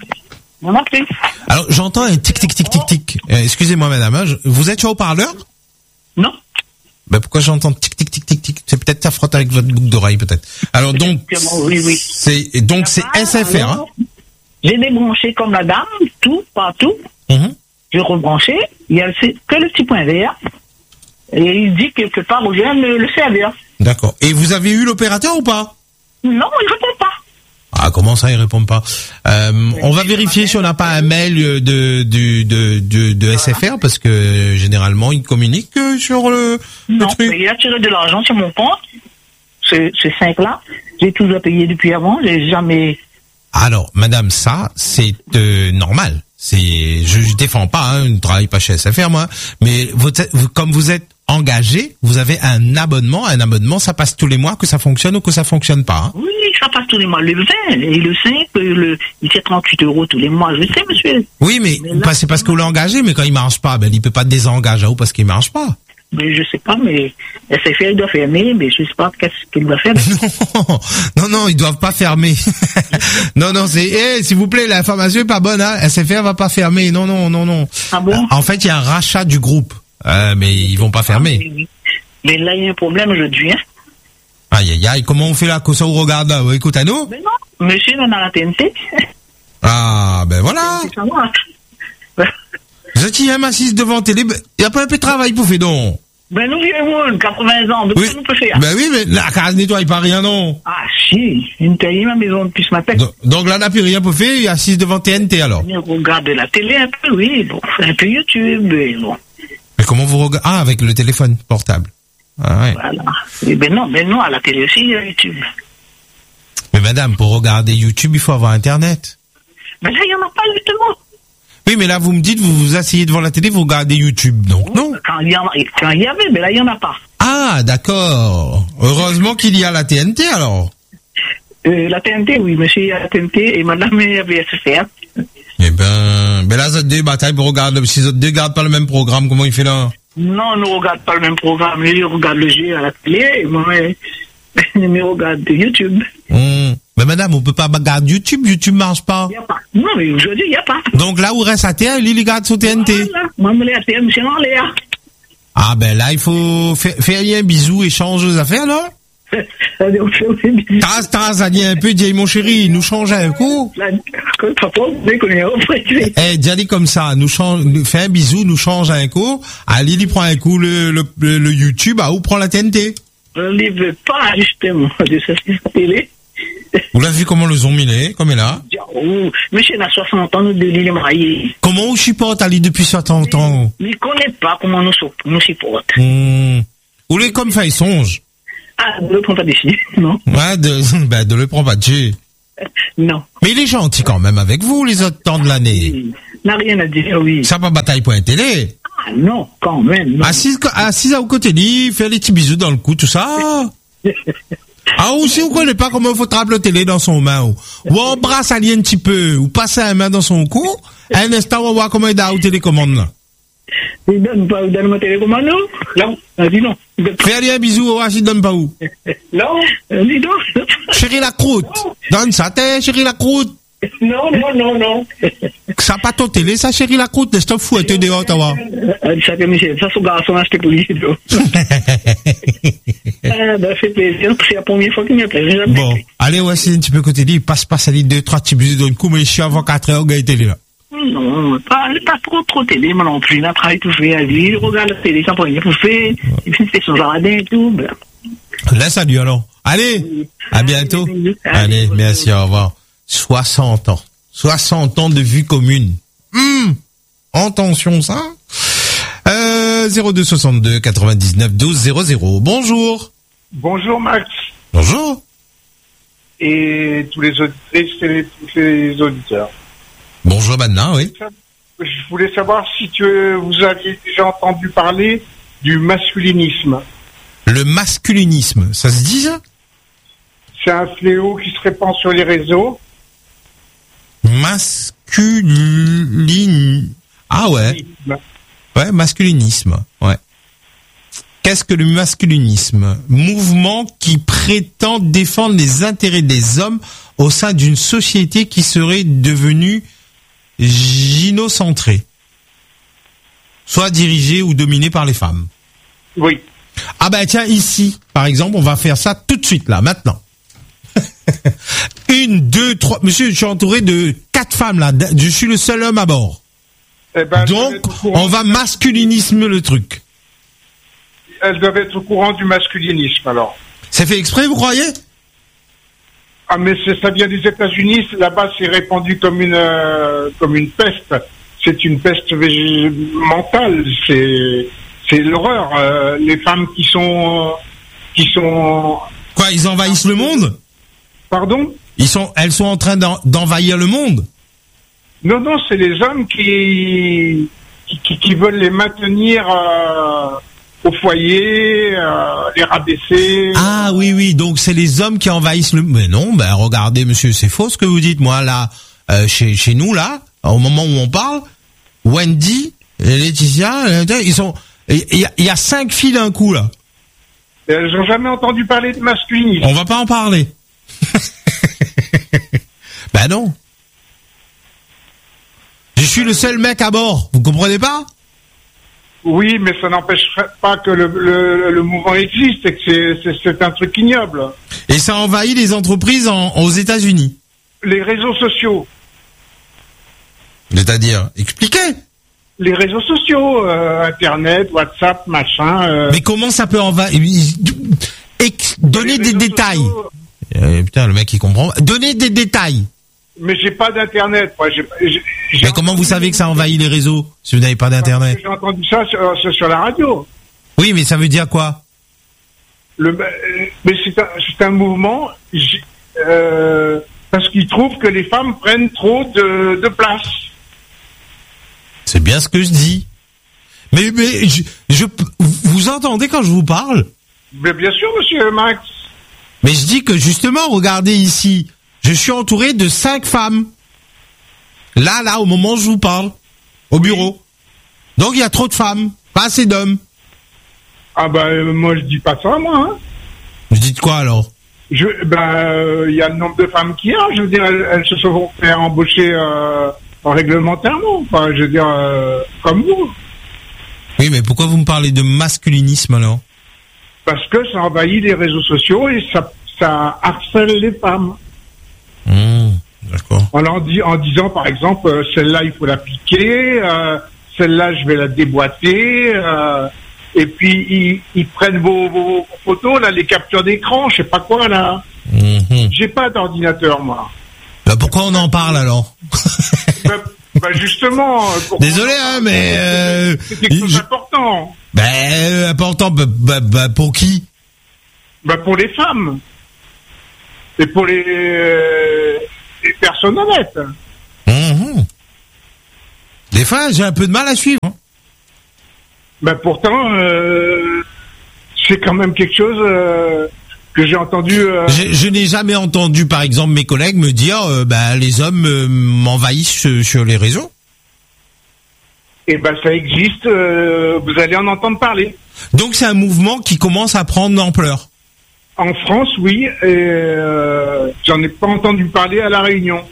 on a plus. Alors j'entends un tic tic tic tic tic. Euh, excusez-moi madame, hein, je, vous êtes sur haut-parleur? Non. Ben pourquoi j'entends tic tic tic tic tic? C'est peut-être ça frotte avec votre boucle d'oreille peut-être. Alors donc oui, oui. c'est donc c'est S F R. Alors, hein. J'ai débranché comme la dame, tout, partout. Mm-hmm. J'ai rebranché, il y a le, que le petit point vert. Et il dit quelque part où vient le, le serveur. D'accord. Et vous avez eu l'opérateur ou pas? Non, il ne répond pas. Ah, comment ça, il répond pas? euh, On va vérifier si on n'a pas un mail de de de de, de S F R parce que généralement ils communiquent sur le, le non, truc. Il a tiré de l'argent sur mon compte. C'est c'est cinq là. J'ai toujours payé depuis avant. J'ai jamais. Alors, madame, ça c'est euh, normal. C'est, je, je défends pas, hein, je ne travaille pas chez S F R moi, mais vous, vous, comme vous êtes engagé, vous avez un abonnement. Un abonnement, ça passe tous les mois, que ça fonctionne ou que ça fonctionne pas. Hein. Oui, ça passe tous les mois. Le vingt et le cinq, le, il fait trente-huit euros tous les mois. Je sais, monsieur. Oui, mais, mais là, c'est parce que vous l'engagez, mais quand il marche pas, ben il peut pas désengager ou parce qu'il marche pas. Mais je sais pas, mais S F R il doit fermer, mais je sais pas qu'est-ce qu'il doit faire. Non, non, non, ils doivent pas fermer. non, non, c'est, eh, s'il vous plaît, l'information est pas bonne, hein. S F R va pas fermer. Non, non, non, non. Ah bon? En fait, il y a un rachat du groupe, euh, mais ils vont pas fermer. Ah, oui, oui. Mais là, il y a un problème aujourd'hui, hein. Aïe, aïe, aïe, comment on fait là, que ça vous regarde là? Écoute à nous? Mais non, monsieur, on a la T N T. Ah, ben voilà. Vous êtes M assise devant télé, il n'y a pas un peu de travail pour faire donc. Ben nous vivons quatre-vingts ans, de oui. quoi nous peut faire? Ben oui, mais la case nettoie pas rien non. Ah si, une taille ma maison depuis ce matin. Donc, donc là, n'a plus rien pour faire, il est assise devant T N T alors. On regarde la télé un peu, oui, bon, un peu YouTube, mais bon. Mais comment vous regardez? Ah, avec le téléphone portable. Ah ouais. Voilà. Et ben non, ben non, à la télé aussi, il y a YouTube. Mais madame, pour regarder YouTube, il faut avoir Internet. Mais là, il n'y en a pas justement. Oui, mais là, vous me dites, vous vous asseyez devant la télé, vous regardez YouTube, donc non? Quand il y, en a, quand il y avait, mais là, il n'y en a pas. Ah, d'accord. Heureusement qu'il y a la T N T, alors. Euh, la T N T, oui, monsieur, il y a la T N T et madame est V S F R. Eh ben, mais là, vous êtes deux batailles pour regarder, si vous êtes deux regardent pas le même programme, comment il fait là? Non, on ne regarde pas le même programme. Lui, il regarde le jeu à la télé et moi, je regarde YouTube. Mmh. Mais madame, on peut pas regarder YouTube, YouTube marche pas. Il n'y a pas. Non, mais aujourd'hui, il n'y a pas. Donc là où reste A T M, lui, il regarde sur T N T. Voilà. Moi, je l'ai A T M, c'est en l'air. Ah ben là, il faut faire, faire un bisou, échange aux affaires, non? Taz, Taz, a dit un peu, dis mon chéri, nous change un coup. Eh, dis comme ça, nous change, nous fait un bisou, nous change un coup. Ali, il prend un coup le, le, le, le YouTube, à où prend la T N T? Je ne veux pas, justement, de cette télé. Vous l'avez vu comment le zombie est, comme il est là? Oh, monsieur, il a soixante ans, nous deux, il est marié. Comment on supporte Ali depuis soixante ans? Il ne connaît pas comment nous, nous supporte. Mmh. Ou les comme ça, il songe. Ah, ne le prends pas dessus, non? Ouais, de, ben, ne le prends pas dessus. Non. Mais il est gentil quand même avec vous, les autres temps de l'année. Il n'a rien à dire, oui. Ça pas bataille point télé. Ah, non, quand même, non. Assise, assise à côté de lui, faire les petits bisous dans le cou, tout ça. Ah, ou si vous connaissez pas comment il faut trapper la télé dans son main, ou, ou embrasse Ali un petit peu, ou passe la main dans son cou, à un instant, on va voir comment il a au télécommande, là. Il donne pas, il donne ma télécommande, non? Non, dis non. Fais Ali un bisou, ouais, il donne pas où? Non, dis non. Chérie la croûte. Donne ça, t'es, chérie la croûte. Non, non, non, non. Ça pas ton télé, ça, chérie la croûte, laisse-toi fouetter dehors, t'as voir. Ça, Michel, ça, son garçon a acheté pour lui, ah, ben, fait plaisir, c'est la première fois qu'il me plaît. Bon, allez, ouais, c'est un petit peu côté lui, passe pas ça, deux, trois petits bisous dans le cou, mais je suis avant quatre heures, gars, télé, là. Non, pas, pas trop, trop télé, moi non plus, il a travaillé tout fait à lui, il regarde la télé, ça pour rien pour faire, il fait son jardin et tout, ben. Laisse à lui, alors. Allez, à bientôt. Allez, merci, au revoir. soixante ans. soixante ans de vue commune. Hum, attention ça. Euh, zéro deux soixante-deux quatre-vingt-dix-neuf douze zéro zéro. Bonjour. Bonjour Max. Bonjour. Et tous les auditrices et tous les auditeurs. Bonjour maintenant, oui. Je voulais savoir si tu, vous aviez déjà entendu parler du masculinisme. Le masculinisme, ça se dit ça? C'est un fléau qui se répand sur les réseaux. Masculin... Ah ouais. Ouais, masculinisme, ouais. Qu'est-ce que le masculinisme? Mouvement qui prétend défendre les intérêts des hommes au sein d'une société qui serait devenue gynocentrée. Soit dirigée ou dominée par les femmes. Oui. Ah ben tiens, ici, par exemple, on va faire ça tout de suite, là, maintenant. Une, deux, trois. Monsieur, je suis entouré de quatre femmes là. Je suis le seul homme à bord. Eh ben, donc, on va masculinisme le truc. Elles doivent être au courant du masculinisme alors. C'est fait exprès, vous croyez? Ah mais c'est, ça vient des États-Unis. Là-bas, c'est répandu comme une euh, comme une peste. C'est une peste vég- mentale. C'est c'est l'horreur. Euh, les femmes qui sont qui sont. Quoi, ils envahissent le monde? Pardon? Ils sont, elles sont en train d'en, d'envahir le monde? Non, non, c'est les hommes qui qui, qui veulent les maintenir euh, au foyer, euh, les rabaisser. Ah oui, oui, donc c'est les hommes qui envahissent le... Mais non, ben regardez monsieur, c'est faux ce que vous dites. Moi là, euh, chez, chez nous là, au moment où on parle, Wendy, Laetitia, ils sont... Il y a, il y a cinq filles d'un coup là. Elles n'ont jamais entendu parler de masculinisme. On va pas en parler. Ben non. Je suis le seul mec à bord, vous comprenez pas? Oui, mais ça n'empêcherait pas que le, le, le mouvement existe et que c'est, c'est, c'est un truc ignoble. Et ça envahit les entreprises en, aux États-Unis. Les réseaux sociaux. C'est-à-dire, expliquez. Les réseaux sociaux, euh, Internet, WhatsApp, machin. Euh... Mais comment ça peut envahir? Ex- Donnez des détails. Sociaux... Euh, putain, le mec il comprend. Donnez des détails. Mais j'ai pas d'internet. Moi, j'ai, j'ai, j'ai mais comment vous savez que ça envahit les réseaux si vous n'avez pas d'internet? J'ai entendu ça sur, sur, sur la radio. Oui, mais ça veut dire quoi? Le, mais c'est un, c'est un mouvement euh, parce qu'ils trouvent que les femmes prennent trop de, de place. C'est bien ce que je dis. Mais, mais je, je, vous entendez quand je vous parle? Mais bien sûr, monsieur Max. Mais je dis que justement, regardez ici, je suis entouré de cinq femmes. Là, là, au moment où je vous parle, au bureau. Donc il y a trop de femmes, pas assez d'hommes. Ah bah euh, moi je dis pas ça, moi. Hein. Vous dites quoi alors? Je, bah, il euh, y a le nombre de femmes qu'il y a. Je veux dire, elles, elles se sont fait embaucher euh, réglementairement. Enfin, je veux dire, euh, comme vous. Oui, mais pourquoi vous me parlez de masculinisme alors? Parce que ça envahit les réseaux sociaux et ça, ça harcèle les femmes. Mmh, d'accord. En, en, di- en disant, par exemple, euh, celle-là, il faut la piquer, euh, celle-là, je vais la déboîter. Euh, et puis, ils, ils prennent vos, vos photos, là, les captures d'écran, je sais pas quoi, là. Mmh. J'ai pas d'ordinateur, moi. Bah, pourquoi on en parle alors? bah, bah, justement... Désolé, hein, mais... Euh, c'est quelque chose d'important. Bah, euh, important, bah, bah, bah, pour qui? Bah, pour les femmes. Et pour les, euh, les personnes honnêtes. Mmh. Des fois, j'ai un peu de mal à suivre. Hein. Bah, pourtant, euh, c'est quand même quelque chose euh, que j'ai entendu... Euh... Je, je n'ai jamais entendu, par exemple, mes collègues me dire euh, bah, les hommes euh, m'envahissent sur, sur les réseaux. Eh ben, ça existe, euh, vous allez en entendre parler. Donc, c'est un mouvement qui commence à prendre d'ampleur. En France, oui, et euh, j'en ai pas entendu parler à La Réunion.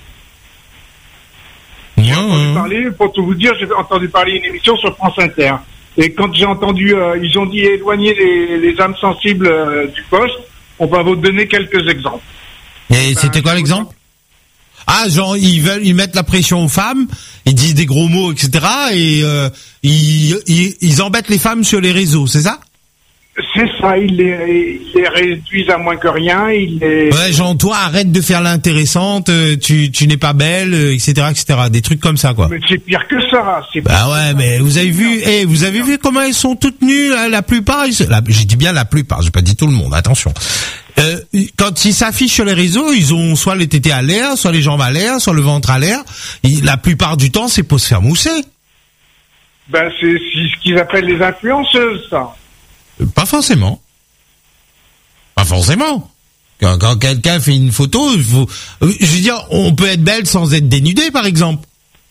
J'ai Ouais, entendu ouais. parler, pour tout vous dire, j'ai entendu parler une émission sur France Inter. Et quand j'ai entendu, euh, ils ont dit éloigner les, les âmes sensibles euh, du poste, on va vous donner quelques exemples. Et c'était quoi l'exemple? Ah, genre, ils veulent, ils mettent la pression aux femmes, ils disent des gros mots, et cetera. Et euh, ils, ils, ils embêtent les femmes sur les réseaux, c'est ça? C'est ça, ils les, ils les réduisent à moins que rien, ils les... Ouais, genre, toi, arrête de faire l'intéressante, euh, tu, tu n'es pas belle, euh, et cetera, et cetera. Des trucs comme ça, quoi. Mais c'est pire que ça. C'est Bah ouais, mais vous avez vu, eh, vous avez vu comment elles sont toutes nues, là, la plupart. Ils se- la- J'ai dit bien la plupart, j'ai pas dit tout le monde. Attention. Euh, quand ils s'affichent sur les réseaux, ils ont soit les tétés à l'air, soit les jambes à l'air, soit le ventre à l'air. Ils- La plupart du temps, c'est pour se faire mousser. Ben, c'est c'est ce qu'ils appellent les influenceuses, ça. Euh, Pas forcément. Pas forcément. Quand, quand quelqu'un fait une photo, il faut. euh, Je veux dire, on peut être belle sans être dénudée, par exemple.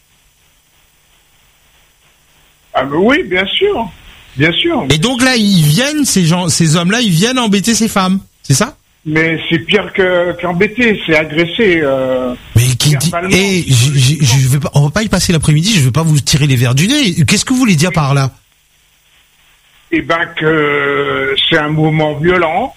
Ah ben oui, bien sûr. Bien sûr. Et donc là, ils viennent, ces gens, ces hommes-là, ils viennent embêter ces femmes. C'est ça? Mais c'est pire que qu'embêter, c'est agresser. Euh, Mais qui dit, verbalement. eh, je, je, je vais pas, on va pas y passer l'après-midi, je vais pas vous tirer les verres du nez. Qu'est-ce que vous voulez dire par là? Eh ben que c'est un mouvement violent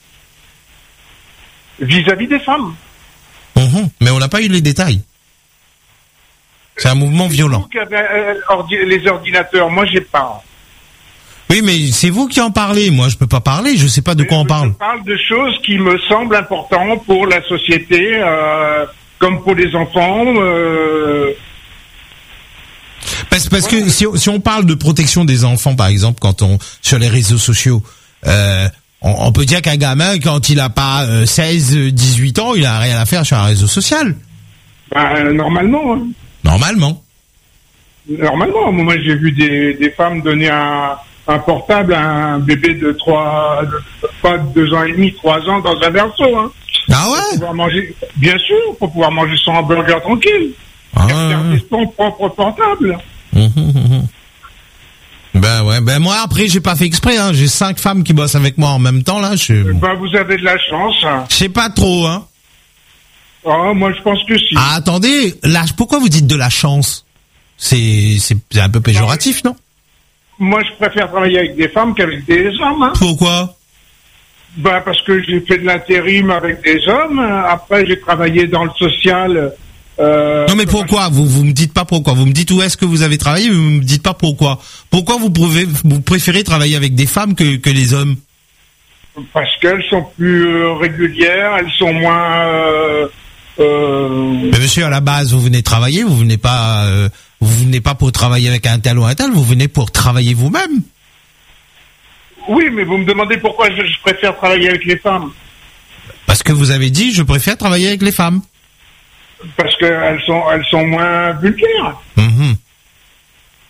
vis-à-vis des femmes. Mhm. Mais on n'a pas eu les détails. C'est un mouvement violent. Vous qui avez, euh, ordi- les ordinateurs, moi j'ai pas. Oui, mais c'est vous qui en parlez. Moi, je peux pas parler. Je sais pas de quoi on parle. Je parle de choses qui me semblent importantes pour la société, euh, comme pour les enfants. Euh, Parce, parce que si, on- si on parle de protection des enfants, par exemple, quand on sur les réseaux sociaux, euh, on, on peut dire qu'un gamin, quand il a pas euh, seize, dix-huit ans, il a rien à faire sur un réseau social. ben, normalement, hein. Normalement. Normalement. Moi, j'ai vu des, des femmes donner un, un portable à un bébé de trois, de, pas de deux ans et demi, trois ans dans un berceau, hein. Ah Pour ouais. pouvoir manger, bien sûr, pour pouvoir manger son hamburger tranquille. Ah Et ouais, regarder ouais. son propre portable. Mhm, mhm. Ben ouais, ben moi après j'ai pas fait exprès, hein. J'ai cinq femmes qui bossent avec moi en même temps là. Je, bon. Ben, vous avez de la chance. Hein. Je sais pas trop, hein. Oh, moi, je pense que si. Ah attendez, là, pourquoi vous dites de la chance? C'est c'est c'est un peu péjoratif, non? Moi, je préfère travailler avec des femmes qu'avec des hommes. Hein. Pourquoi? Ben, parce que j'ai fait de l'intérim avec des hommes. Après, j'ai travaillé dans le social. Euh, Non mais pourquoi? Vous vous me dites pas pourquoi. Vous me dites où est-ce que vous avez travaillé, mais vous me dites pas pourquoi. Pourquoi vous pouvez vous préférez travailler avec des femmes que que les hommes? Parce qu'elles sont plus euh, régulières, elles sont moins... Euh, euh, Mais monsieur, à la base, vous venez travailler, vous venez pas euh, vous venez pas pour travailler avec un tel ou un tel, vous venez pour travailler vous-même. Oui, mais vous me demandez pourquoi je, je préfère travailler avec les femmes. Parce que vous avez dit je préfère travailler avec les femmes. Parce qu'elles sont, elles sont moins vulgaires. Mhm.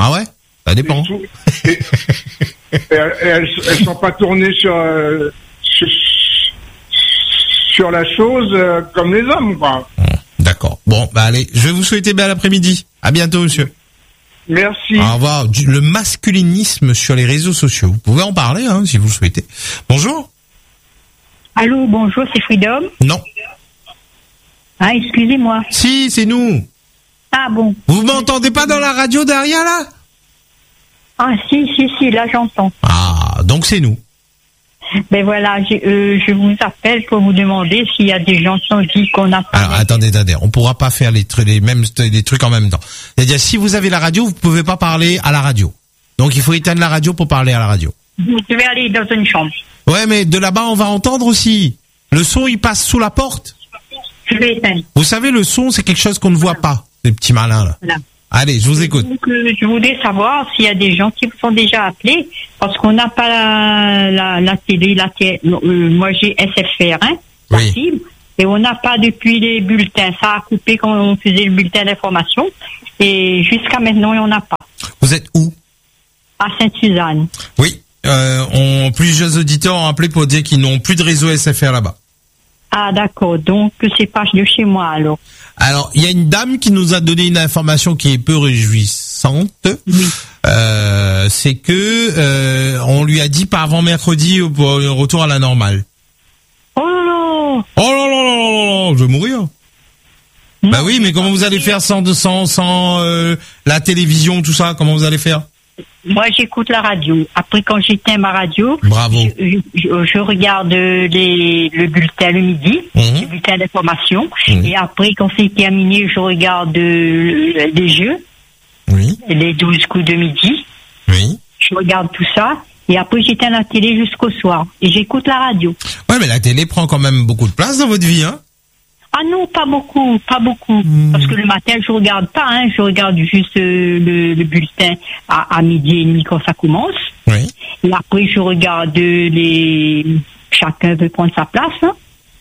Ah ouais? Ça dépend. Et, tout, et, et elles, elles sont pas tournées sur, euh, sur, sur la chose euh, comme les hommes, quoi. D'accord. Bon, bah allez, je vais vous souhaiter bel après-midi. À bientôt, monsieur. Merci. Au revoir. Le masculinisme sur les réseaux sociaux. Vous pouvez en parler, hein, si vous le souhaitez. Bonjour. Allô, bonjour, c'est Freedom? Non. Ah, excusez-moi. Si, c'est nous. Ah bon. Vous m'entendez pas dans la radio derrière, là? Ah, si, si, si, là, j'entends. Ah, donc c'est nous. Ben voilà, je, euh, je vous appelle pour vous demander s'il y a des gens qui ont dit qu'on n'a pas... Alors, attendez, attendez. On pourra pas faire les, tr- les mêmes les trucs en même temps. C'est-à-dire, si vous avez la radio, vous pouvez pas parler à la radio. Donc, il faut éteindre la radio pour parler à la radio. Je vais aller dans une chambre. Ouais, mais de là-bas, on va entendre aussi. Le son, il passe sous la porte. Je vais éteindre. Vous savez, le son, c'est quelque chose qu'on ne voit pas. Ces petits malins, là. Voilà. Allez, je vous écoute. Donc, euh, je voudrais savoir s'il y a des gens qui vous sont déjà appelés, parce qu'on n'a pas la, la, la télé, la télé. Euh, moi, j'ai S F R, hein, la Oui. cible, et on n'a pas depuis les bulletins. Ça a coupé quand on faisait le bulletin d'information, et jusqu'à maintenant, on n'a pas. Vous êtes où? À Sainte-Suzanne. Oui. Euh, on, plusieurs auditeurs ont appelé pour dire qu'ils n'ont plus de réseau S F R là-bas. Ah, d'accord. Donc, c'est pas de chez moi, alors. Alors, il y a une dame qui nous a donné une information qui est peu réjouissante. Oui. Euh, c'est que euh, on lui a dit pas avant mercredi pour le retour à la normale. Oh là là! Oh là là là là là, je vais mourir. Non, Bah oui, mais comment vous allez faire sans sans sans euh, la télévision, tout ça? Comment vous allez faire? Moi, j'écoute la radio. Après, quand j'éteins ma radio, Bravo. je, je, je regarde les, le bulletin le midi, Mhm. le bulletin d'information. Mhm. Et après, quand c'est terminé, je regarde euh, les jeux, Oui, les douze coups de midi. oui. Je regarde tout ça. Et après, j'éteins la télé jusqu'au soir. Et j'écoute la radio. Ouais, mais la télé prend quand même beaucoup de place dans votre vie, hein? Ah non, pas beaucoup, pas beaucoup. Mhm. Parce que le matin, je regarde pas, hein. Je regarde juste euh, le, le bulletin à, à midi et demi quand ça commence. Oui. Et après, je regarde les... Chacun veut prendre sa place. Hein.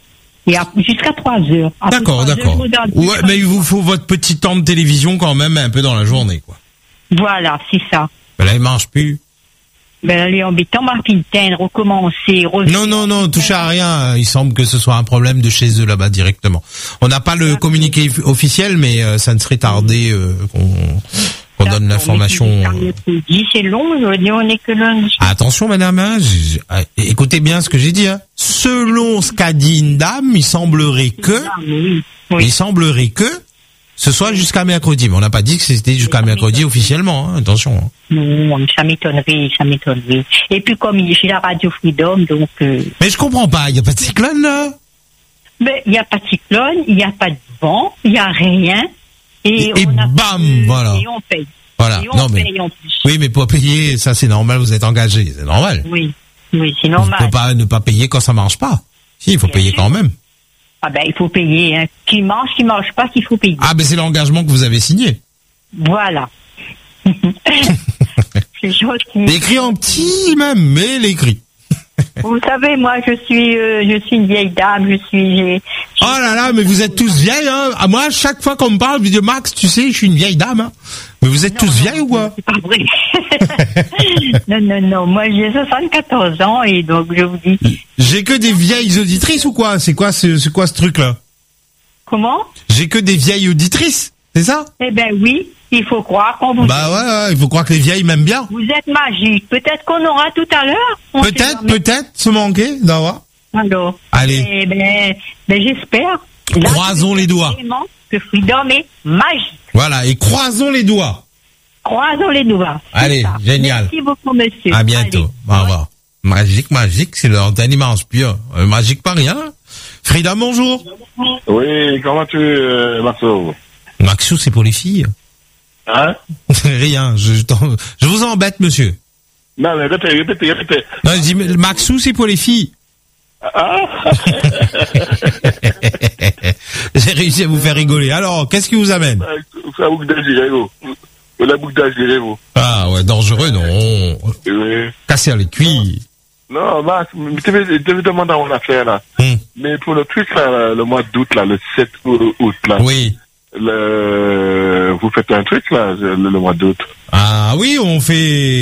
Et après, jusqu'à trois heures. Après D'accord, trois heures, d'accord. je regarde Ouais, jusqu'à- mais il vous faut votre petit temps de télévision quand même un peu dans la journée, quoi. Voilà, c'est ça. Mais là, il mange plus. Ben, elle est embêtant, Martin, recommencer, revenir. Non, non, non, touchez à rien. Il semble que ce soit un problème de chez eux là-bas directement. On n'a pas le communiqué officiel, mais euh, ça ne serait tardé euh, qu'on qu'on donne l'information. Mercredi, c'est long, je veux dire, on n'est que lundi. Attention, madame, hein, j'ai- ah, écoutez bien ce que j'ai dit. Hein. Selon ce qu'a dit une dame, il semblerait que, Ah, mais oui, il oui. semblerait que ce soit jusqu'à mercredi. Mais on n'a pas dit que c'était jusqu'à mercredi officiellement. Hein, attention. Hein. Non, ça m'étonnerait, ça m'étonnerait. Et puis, comme j'ai la radio Freedom, donc... Euh, Mais je comprends pas. Il y a pas de cyclone là. ben, il n'y a pas de cyclone, il n'y a pas de vent, il n'y a rien. Et, Et on a bam, pas de- voilà. Et on paye. Voilà. Et on Non mais. paye en plus. Oui, mais pour payer, ça c'est normal. Vous êtes engagé, c'est normal. Oui, oui, c'est Vous normal. pouvez pas ne pas payer quand ça marche pas. Si, il faut Bien payer sûr. quand même. Ah ben, il faut payer. Hein. Qui mange, qui mange pas, qu'il faut payer. Ah, ben c'est l'engagement que vous avez signé. Voilà. C'est gentil. Écrit en petit même, mais l'écrit. Vous savez, moi, je suis, euh, je suis une vieille dame. Je suis. j'ai- Oh là là, mais vous êtes tous vieilles, hein. À moi, chaque fois qu'on me parle, je dis Max, tu sais, je suis une vieille dame, hein. Mais vous êtes Non, tous non, vieilles ou quoi? C'est pas vrai. non, non, non. Moi, j'ai soixante-quatorze ans et donc je vous dis. J'ai que des vieilles auditrices ou quoi? C'est quoi, ce- c'est quoi ce truc-là? Comment? J'ai que des vieilles auditrices, c'est ça? Eh ben oui, il faut croire qu'on vous. Bah ouais, ouais, il faut croire que les vieilles m'aiment bien. Vous êtes magique. Peut-être qu'on aura tout à l'heure. On sait Peut-être, jamais. peut-être, se manquer d'avoir. Alors. Allez. Eh ben, ben j'espère. Là, Croisons les doigts. vraiment Que Freedom est magique. Voilà, et croisons les doigts. Croisons les doigts. C'est Allez, ça. génial. Merci beaucoup, monsieur. À bientôt. Allez. Au revoir. Magique, magique, c'est l'antenne immense pure. Euh, magique pas rien. Frida, bonjour. Oui, comment tu es, Maxo? Maxou, c'est pour les filles. Hein? Rien, je, je, t'en- je vous embête, monsieur. Non, mais répète, répète, répète. Non, je dis, mais le Maxou, c'est pour les filles. Ah? J'ai réussi à vous faire rigoler. Alors, qu'est-ce qui vous amène? La boucle d'Algérie, vous. La boucle d'Algérie, vous. Ah ouais, dangereux, non. Oui. Casser les cuits. Non, Max, je devais te demander à mon affaire, là. Hum. Mais pour le truc, là, le mois d'août, là, le sept août, là. Oui. le, vous faites un truc, là, le, le mois d'août. Ah oui, on fait...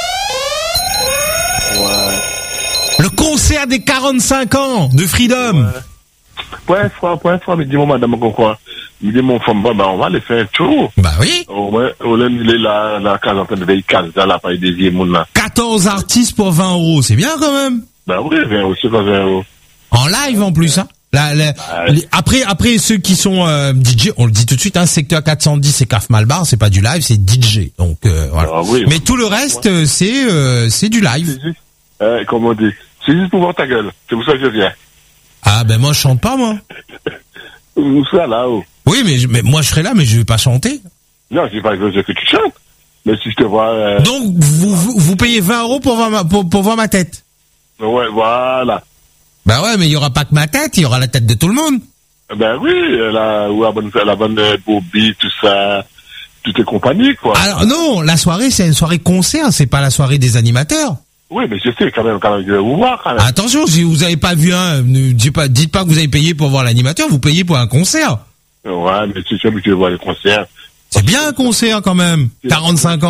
Ouais. Le concert des quarante-cinq ans de Freedom. Ouais, ouais fois, ouais, fois, mais dis-moi, madame, quoi. Il dit, mon femme, bah, on va aller faire un tour. Bah oui. Au moins, au moins, il est là, la case en train de veiller case, là, là, pas des yeux, mon là. quatorze artistes pour vingt euros, c'est bien quand même. Bah oui, vingt euros, c'est pas vingt euros. En live en plus, hein. La, la, Ouais. les- après, après ceux qui sont euh, D J, on le dit tout de suite, hein, secteur quatre cent dix, c'est C A F Malbar, c'est pas du live, c'est D J. Donc euh, voilà. Ah oui. Mais tout le reste, euh, c'est euh, c'est du live. C'est juste, euh, comme on dit, c'est juste pour voir ta gueule. C'est pour ça que je viens. Ah ben moi je chante pas moi. Où ça, là-haut? Oui, mais, je- mais moi je serai là, mais je vais pas chanter. Non, je dis pas que que tu chantes. Mais si je te vois, euh, Donc vous, vous vous payez vingt euros pour voir ma pour, pour voir ma tête. ouais, voilà. Bah ouais, mais il y aura pas que ma tête, il y aura la tête de tout le monde. Ben oui, la, ou la bonne, la bonne euh, Bobby, tout ça, toutes les compagnies, quoi. Alors non, la soirée c'est une soirée concert, c'est pas la soirée des animateurs. Oui, mais je sais, quand même, quand même, je vais vous voir, quand même. Attention, si vous avez pas vu un, ne dites pas, dites pas que vous avez payé pour voir l'animateur, vous payez pour un concert. Ouais, mais si je suis habitué à voir les concerts. C'est bien un concert quand même. quarante-cinq ans.